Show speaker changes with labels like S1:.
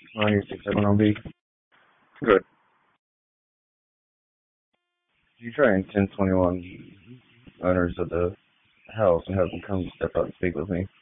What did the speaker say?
S1: 96 on B.
S2: Good.
S1: You try and 1021 owners of the house and have them come step up and speak with me.